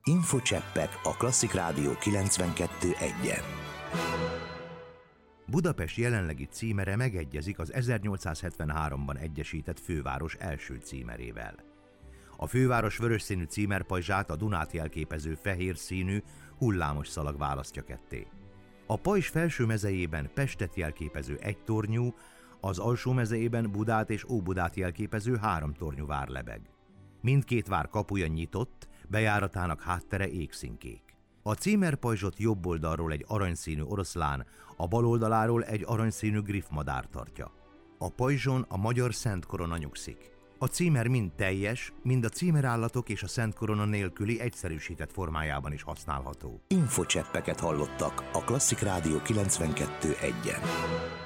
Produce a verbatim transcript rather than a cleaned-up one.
Infocseppek a Klasszik Rádió kilencvenkettő egyen. Budapest jelenlegi címere megegyezik az ezernyolcszázhetvenháromban egyesített főváros első címerével. A főváros vörös színű címerpajzsát a Dunát jelképező fehér színű, hullámos szalag választja ketté. A pajzs felső mezejében Pestet jelképező egytornyú, az alsó mezejében Budát és Óbudát jelképező háromtornyú vár lebeg. Mindkét vár kapuja nyitott, bejáratának háttere égszínkék. A címerpajzsot jobb oldalról egy aranyszínű oroszlán, a bal oldaláról egy aranyszínű griffmadár tartja. A pajzson a magyar Szent Korona nyugszik. A címer mind teljes, mind a címerállatok és a Szent Korona nélküli egyszerűsített formájában is használható. Infocseppeket hallottak a Klasszik Rádió kilencvenkettő egyen.